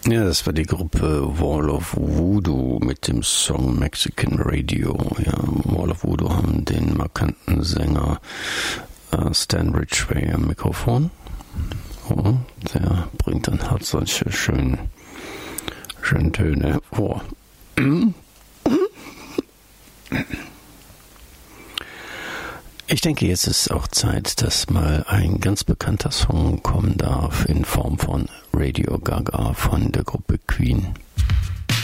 Ja, das war die Gruppe Wall of Voodoo mit dem Song Mexican Radio. Ja, Wall of Voodoo haben den markanten Sänger Stan Ridgway am Mikrofon. Oh, der bringt dann halt solche schönen Töne hervor. Ich denke, jetzt ist auch Zeit, dass mal ein ganz bekannter Song kommen darf in Form von Radio Gaga von der Gruppe Queen.